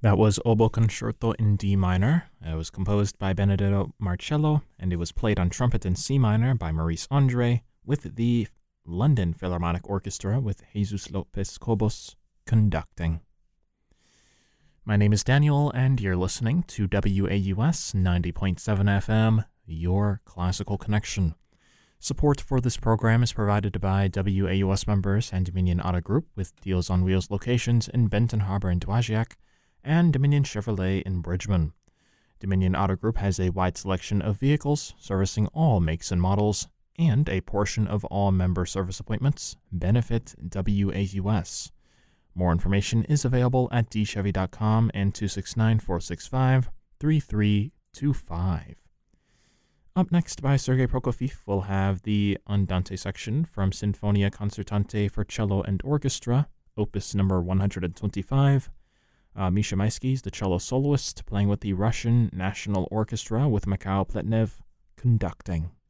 That was Oboe Concerto in D minor. It was composed by Benedetto Marcello, and it was played on trumpet in C minor by Maurice Andre, with the London Philharmonic Orchestra with Jesus Lopez Cobos conducting. My name is Daniel, and you're listening to WAUS 90.7 FM, your classical connection. Support for this program is provided by WAUS members and Dominion Auto Group, with Deals on Wheels locations in Benton Harbor and Dowagiac, and Dominion Chevrolet in Bridgman. Dominion Auto Group has a wide selection of vehicles servicing all makes and models, and a portion of all member service appointments benefit WAUS. More information is available at dchevy.com and 269-465-3325. Up next by Sergei Prokofiev, we'll have the Andante section from Sinfonia Concertante for Cello and Orchestra, opus number 125. Misha Maisky is the cello soloist, playing with the Russian National Orchestra with Mikhail Pletnev conducting.